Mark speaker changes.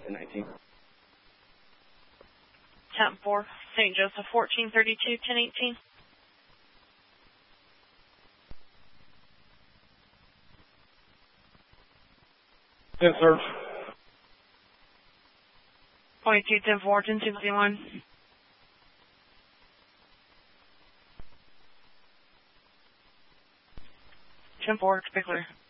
Speaker 1: 1019.
Speaker 2: Temp 4, St. Joseph 1432, 1018.
Speaker 3: Yes, sir.
Speaker 2: 22, 10 4, 1061. Temp 4, Spickler.